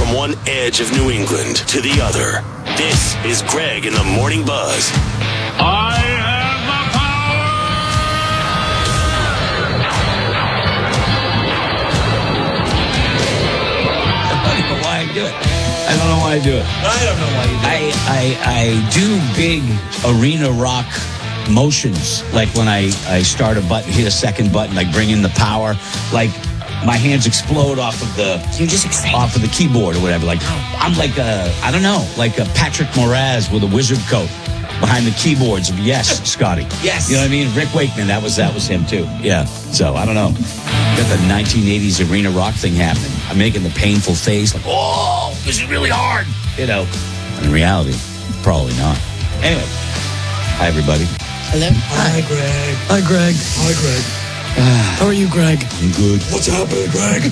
from one edge of New England to the other. This is Greg in the Morning Buzz. I have the power! I don't know why I do it. I don't know why I do it. I don't know why you do it. I do big arena rock motions, like when I start a button, hit a second button, like bring in the power, like my hands explode off of the keyboard or whatever. Like I'm like I don't know, like a Patrick Moraz with a wizard coat behind the keyboards of Yes, Scotty. Yes. You know what I mean? Rick Wakeman, that was him too. Yeah. So I don't know. Got the 1980s arena rock thing happening. I'm making the painful face, like, oh, this is really hard. You know. In reality, probably not. Anyway. Hi, everybody. Hello. Hi, Greg. Hi, Greg. Hi, Greg. How are you, Greg? I'm good. What's happening, Greg?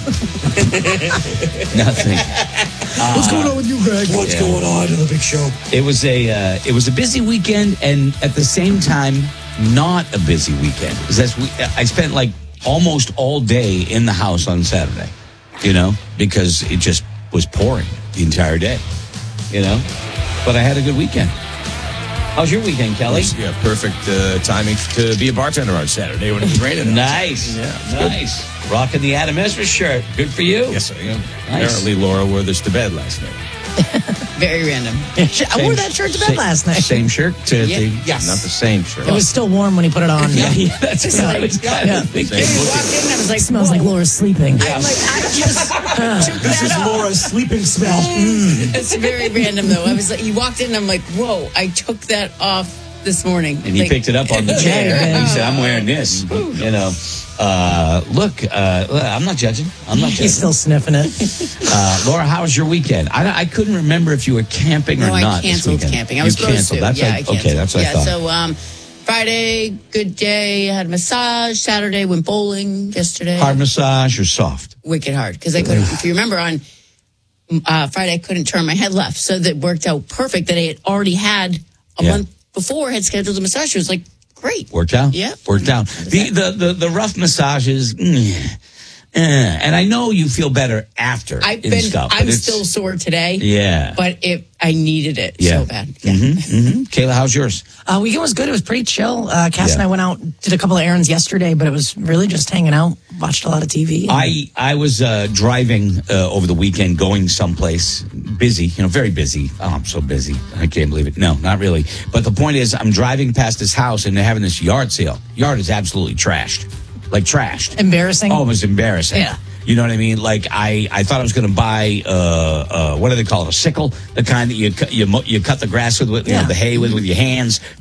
Nothing. What's going on with you, Greg? What's going on in the big show? It was a busy weekend, and at the same time, not a busy weekend. I spent like almost all day in the house on Saturday, you know, because it just was pouring the entire day, you know. But I had a good weekend. How's your weekend, Kelly? Yeah, perfect timing to be a bartender on Saturday when it was raining. Nice. Yeah, nice. Rocking the Adam Ezra shirt. Good for you. Yes, I am. Nice. Apparently, Laura wore this to bed last night. Very random. I wore that shirt to bed last night. Same shirt? Yes. Not the same shirt. It was still warm when he put it on. Yeah, that's what I was kind of Then thinking. you walked in and I was like, It smells like Laura's sleeping. I'm like, I just took This is that off. Laura's sleeping smell. It's very random, though. I was like, you walked in and I'm like, whoa, I took that off this morning. And he picked it up on the chair. Yeah. And he said, I'm wearing this. You know. Look, I'm not judging. He's still sniffing it. Laura, how was your weekend? I couldn't remember if you were camping or No, not. I canceled this weekend. camping. I was you supposed canceled. to. That's Yeah, like, I canceled. okay, that's what I thought. So Friday, good day. Had a massage. Saturday, went bowling. Yesterday, Hard massage or soft? wicked hard because I couldn't. If you remember on Friday, I couldn't turn my head left, so that worked out perfect. That I had already had a month before. Had scheduled a massage. It was like great. Worked out? Yeah. Worked out. The rough massages, and I know you feel better after I'm it's still sore today. Yeah. But I needed it so bad. Yeah. Kayla, how's yours? Weekend was good. It was pretty chill. Cass and I went out, did a couple of errands yesterday, but it was really just hanging out. Watched a lot of TV. I was driving over the weekend, going someplace, busy, very busy. Oh, I'm so busy. I can't believe it. No, not really. But the point is, I'm driving past this house and they're having this yard sale. Yard is absolutely trashed. Like trashed. Embarrassing. Oh, it was embarrassing. Yeah. You know what I mean? Like I thought I was going to buy what do they call it? A sickle, the kind that you cut the grass with, the hay with your hands.